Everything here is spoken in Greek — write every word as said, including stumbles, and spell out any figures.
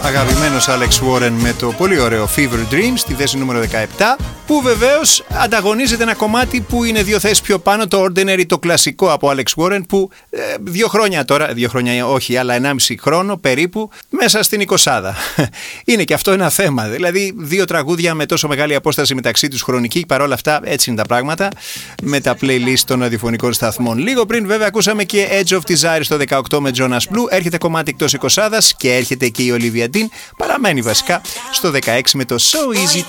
αγαπημένος Alex Warren με το πολύ ωραίο Fever Dream στη θέση νούμερο δεκαεπτά, που βεβαίως ανταγωνίζεται ένα κομμάτι που είναι δύο θέσεις πιο πάνω, το Ordinary, το κλασικό από Alex Warren, που ε, δύο χρόνια τώρα, δύο χρόνια όχι, αλλά ενάμιση χρόνο περίπου, μέσα στην εικοσάδα. Είναι και αυτό ένα θέμα, δηλαδή δύο τραγούδια με τόσο μεγάλη απόσταση μεταξύ τους χρονική, παρόλα αυτά έτσι είναι τα πράγματα με τα playlist των ραδιοφωνικών σταθμών. Λίγο πριν βέβαια ακούσαμε και Edge of Desire στο δεκαοκτώ με Jonas Blue, έρχεται κομμάτι εκτός εικοσάδας και έρχεται και η Olivia Dean, παραμένει βασικά στο δεκαέξι με το So Easy